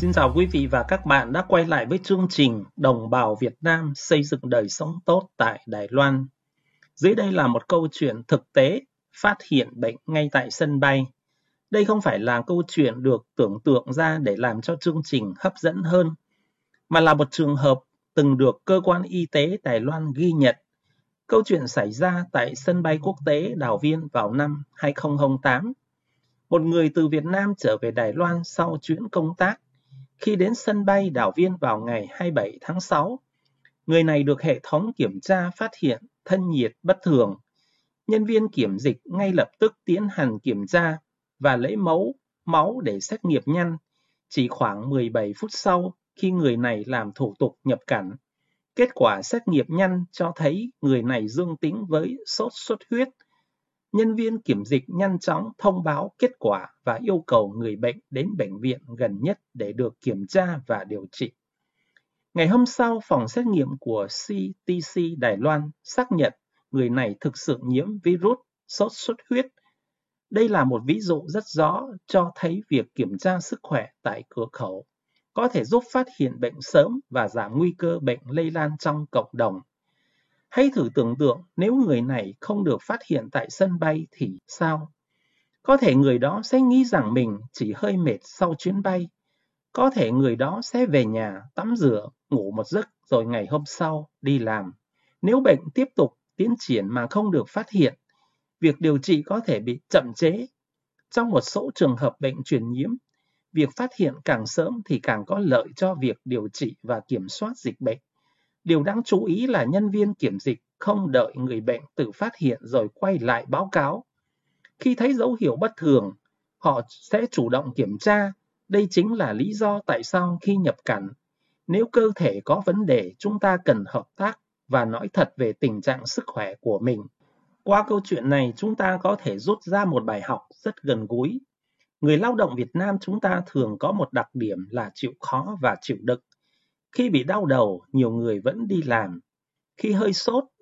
Xin chào quý vị và các bạn đã quay lại với chương trình Đồng bào Việt Nam xây dựng đời sống tốt tại Đài Loan. Dưới đây là một câu chuyện thực tế phát hiện bệnh ngay tại sân bay. Đây không phải là câu chuyện được tưởng tượng ra để làm cho chương trình hấp dẫn hơn, mà là một trường hợp từng được cơ quan y tế Đài Loan ghi nhận. Câu chuyện xảy ra tại sân bay quốc tế Đào Viên vào năm 2008. Một người từ Việt Nam trở về Đài Loan sau chuyến công tác. Khi đến sân bay Đào Viên vào ngày 27 tháng 6, người này được hệ thống kiểm tra phát hiện thân nhiệt bất thường. Nhân viên kiểm dịch ngay lập tức tiến hành kiểm tra và lấy mẫu máu để xét nghiệm nhanh. Chỉ khoảng 17 phút sau, khi người này làm thủ tục nhập cảnh, kết quả xét nghiệm nhanh cho thấy người này dương tính với sốt xuất huyết. Nhân viên kiểm dịch nhanh chóng thông báo kết quả và yêu cầu người bệnh đến bệnh viện gần nhất để được kiểm tra và điều trị. Ngày hôm sau, phòng xét nghiệm của CTC Đài Loan xác nhận người này thực sự nhiễm virus sốt xuất huyết. Đây là một ví dụ rất rõ cho thấy việc kiểm tra sức khỏe tại cửa khẩu có thể giúp phát hiện bệnh sớm và giảm nguy cơ bệnh lây lan trong cộng đồng. Hãy thử tưởng tượng nếu người này không được phát hiện tại sân bay thì sao? Có thể người đó sẽ nghĩ rằng mình chỉ hơi mệt sau chuyến bay. Có thể người đó sẽ về nhà, tắm rửa, ngủ một giấc rồi ngày hôm sau đi làm. Nếu bệnh tiếp tục tiến triển mà không được phát hiện, việc điều trị có thể bị chậm trễ. Trong một số trường hợp bệnh truyền nhiễm, việc phát hiện càng sớm thì càng có lợi cho việc điều trị và kiểm soát dịch bệnh. Điều đáng chú ý là nhân viên kiểm dịch không đợi người bệnh tự phát hiện rồi quay lại báo cáo. Khi thấy dấu hiệu bất thường, họ sẽ chủ động kiểm tra. Đây chính là lý do tại sao khi nhập cảnh, nếu cơ thể có vấn đề, chúng ta cần hợp tác và nói thật về tình trạng sức khỏe của mình. Qua câu chuyện này, chúng ta có thể rút ra một bài học rất gần gũi. Người lao động Việt Nam chúng ta thường có một đặc điểm là chịu khó và chịu đựng. Khi bị đau đầu, nhiều người vẫn đi làm. Khi hơi sốt,